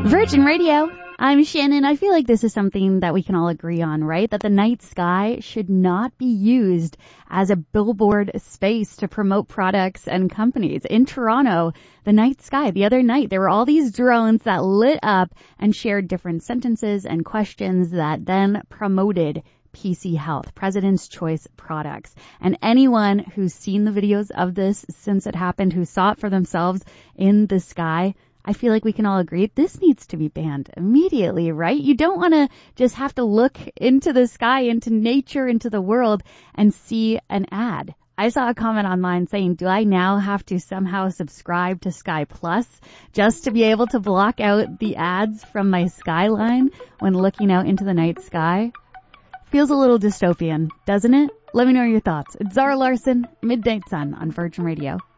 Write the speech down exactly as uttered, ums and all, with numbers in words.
Virgin Radio. I'm Shannon. I feel like this is something that we can all agree on, right? That the night sky should not be used as a billboard space to promote products and companies. In Toronto, the night sky, the other night, there were all these drones that lit up and shared different sentences and questions that then promoted P C Health, President's Choice products. And anyone who's seen the videos of this since it happened, who saw it for themselves in the sky, I feel like we can all agree this needs to be banned immediately, right? You don't want to just have to look into the sky, into nature, into the world and see an ad. I saw a comment online saying, do I now have to somehow subscribe to Sky Plus just to be able to block out the ads from my skyline when looking out into the night sky? Feels a little dystopian, doesn't it? Let me know your thoughts. It's Zara Larson, Midnight Sun on Virgin Radio.